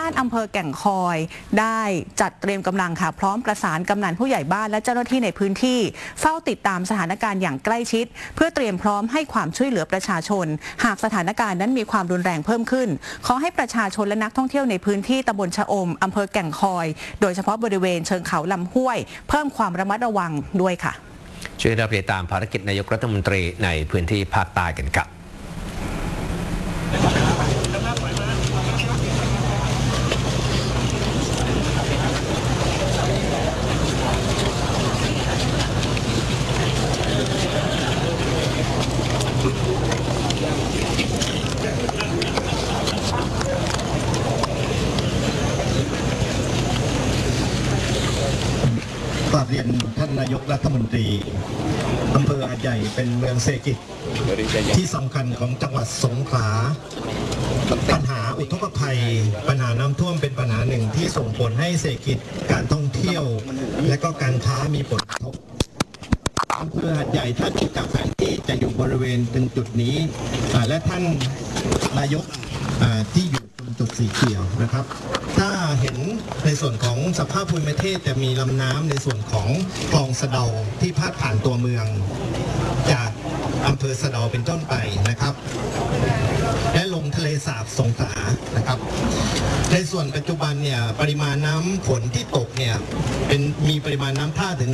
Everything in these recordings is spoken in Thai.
านอำเภอแก่งคอยได้จัดเตรียมกำลังค่ะพร้อมประสานกำนันผู้ใหญ่บ้านและเจ้าหน้าที่ในพื้นที่เฝ้าติดตามสถานการณ์อย่างใกล้ชิดเพื่อเตรียมพร้อมให้ความช่วยเหลือประชาชนหากสถานการณ์นั้นมีความรุนแรงเพิ่มขึ้นขอให้ประชาชนและนักท่องเที่ยวในพื้นที่ตำบลชะอมอำเภอแก่งคอยโดยเฉพาะบริเวณเชิงเขาลำห้วยเพิ่มความระมัดระวังด้วยค่ะช่วยรับติดตามภารกิจนายกรัฐมนตรีในพื้นที่ภาคใต้กันครับกราบเรียนท่านนายกรัฐมนตรีอำเภอหาดใหญ่เป็นเมืองเศรษฐกิจที่สำคัญของจังหวัดสงขลาปัญหาอุทกภัยปัญหาน้ำท่วมเป็นปัญหาหนึ่งที่ส่งผลให้เศรษฐกิจการท่องเที่ยวและก็การค้ามีผลกระทบอำเภอหาดใหญ่ถ้าดูจากแผนที่จะอยู่บริเวณตรงจุดนี้และท่านนายกที่อยู่ตรงจุดสีเขียวนะครับถ้าเห็นในส่วนของสภาพภูมิประเทศจะมีลำน้ำในส่วนของคลองสะเดาที่พาดผ่านตัวเมืองจากอำเภอสะเดาเป็นต้นไปนะครับและลงทะเลสาบสงขลานะครับในส่วนปัจจุบันเนี่ยปริมาณน้ำฝนที่ตกเนี่ยมีปริมาณน้ำท่าถึง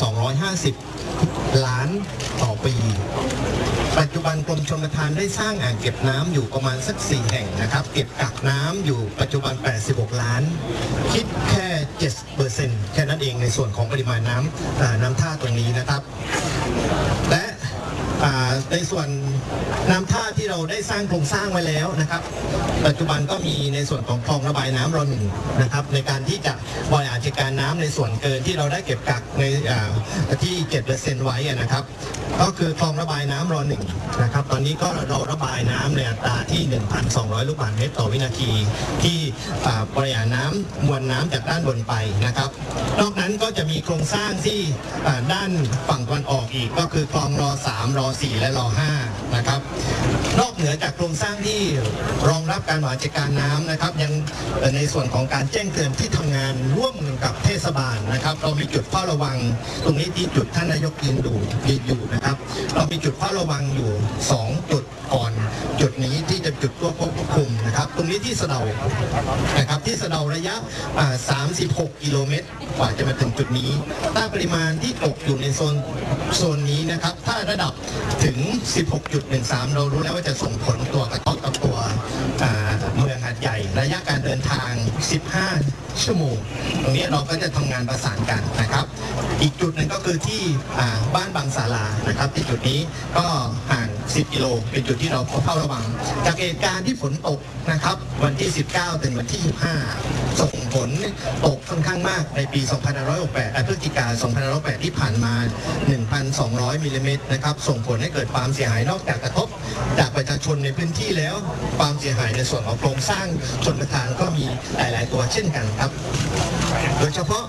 1,250 ล้านต่อปีปัจจุบันกรมชลประทานได้สร้างอ่างเก็บน้ำอยู่ประมาณสัก4แห่งนะครับเก็บกักน้ำอยู่ปัจจุบัน86ล้านคิดแค่ 7% แค่นั้นเองในส่วนของปริมาณน้ำท่าตรงนี้นะครับและในส่วนน้ำท่าที่เราได้สร้างโครงสร้างไว้แล้วนะครับปัจจุบันก็มีในส่วนของคลองระบายน้ำรอ 1นะครับในการที่จะบริหารจัดการน้ำในส่วนเกินที่เราได้เก็บกักในที่ 7% ไว้นะครับก็คือคลองระบายน้ำรอ 1นะครับตอนนี้ก็เราระบายน้ำในอัตราที่ 1,200 ลูกบาศก์เมตรต่อวินาทีที่บริหารน้ำมวลน้ำจากด้านบนไปนะครับนอกนั้นก็จะมีโครงสร้างที่ด้านฝั่งตะวันออกอีกก็คือคลองรอ 3 รอ 4 และรอ 5นะครับนอกเหนือจากโครงสร้างที่รองรับการบริหารจัดการน้ำนะครับยังในส่วนของการแจ้งเตือนที่ทำงานร่วมกับเทศบาลนะครับเรามีจุดเฝ้าระวังตรงนี้ที่จุดท่านนายกยืนอยู่นะครับเรามีจุดเฝ้าระวังอยู่2จุดก่อนจุดนี้ที่จะจุดควบคุมนะครับตรงนี้ที่สะเดานะครับที่สะเดาระยะ36 กิโลเมตรกว่าจะมาถึงจุดนี้ถ้าปริมาณที่ตกอยู่ในโซนนี้นะครับถ้าระดับถึง 16.13 เรารู้แล้วว่าจะส่งผลตัวกระทบกับตัวเมืองหาดใหญ่ระยะการเดินทาง 15 ชั่วโมงตรงนี้เราก็จะทำงานประสานกันนะครับอีกจุดหนึ่งก็คือที่บ้านบางศาลานะครับที่จุดนี้ก็ห่าง10 กิโลเป็นจุดที่เราเฝ้าระวังจากเหตุการณ์ที่ฝนตกนะครับวันที่ 19 ถึงวันที่ 25 ส่งผลตกค่อนข้างมากในปี 2568 พฤศจิกายน 2568 ที่ผ่านมา 1,200 มิลลิเมตรนะครับส่งผลให้เกิดความเสียหายนอกจากกระทบจากประชาชนในพื้นที่แล้วความเสียหายในส่วนของโครงสร้างชลประทานก็มีหลายๆตัวเช่นกันครับโดยเฉพาะ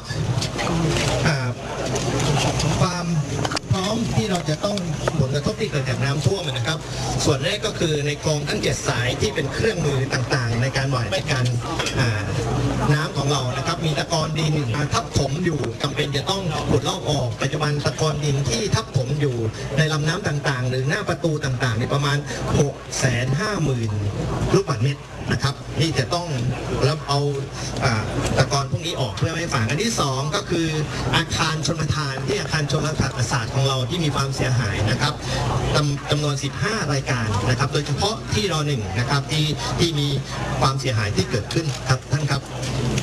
ความพร้อมที่เราจะต้องผลกระทบที่เกิดจากน้ำท่วมนะครับส่วนแรกก็คือในคลองทั้ง7สายที่เป็นเครื่องมือต่างๆในการบริหารจัดการน้ำของเรานะครับมีตะกอนดินทับถมอยู่จำเป็นจะต้องขุดลอกออกปัจจุบันตะกอนดินที่ทับถมอยู่ในลำน้ำต่างๆหรือหน้าประตูต่างๆในประมาณ 650,000 ลูกบาศก์เมตรนะครับที่จะต้องรับเอาตะกอนพวกนี้ออกเพื่อให้ฝังอันที่2ก็คืออาคารชลประทานที่อาคารชลประทานของเราที่มีความเสียหายนะครับจำนวน15 รายการนะครับโดยเฉพาะที่รอ 1นะครับที่มีความเสียหายที่เกิดขึ้นครับท่านครับ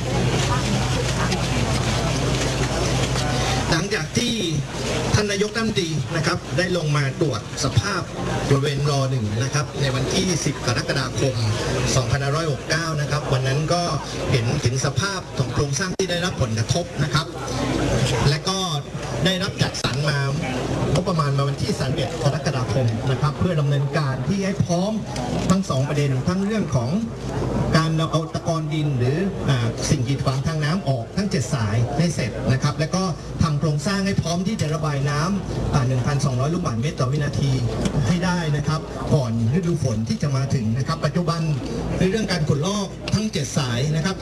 หลังจากที่ท่านนายกรัฐมนตรีนะครับได้ลงมาตรวจสภาพบริเวณรอ 1นะครับในวันที่ 10 กรกฎาคม 2569 นะครับวันนั้นก็เห็นถึงสภาพของโครงสร้างที่ได้รับผลกระทบนะครับและก็ได้รับจัดสรรมางบประมาณมาวันที่ 31 กรกฎาคมนะครับเพื่อดำเนินการที่ให้พร้อมทั้ง2ประเด็นทั้งเรื่องของการเอาตะกอนดินหรือสิ่งกีดขวางทางน้ำออกทั้ง7สายให้เสร็จนะครับและก็ทำโครงสร้างให้พร้อมที่จะระบายน้ำ 1,200 ลูกบาศก์เมตรต่อวินาทีให้ได้นะครับก่อนฤดูฝนที่จะมาถึงนะครับปัจจุบันในเรื่องการขุดลอกทั้ง7สายนะครับ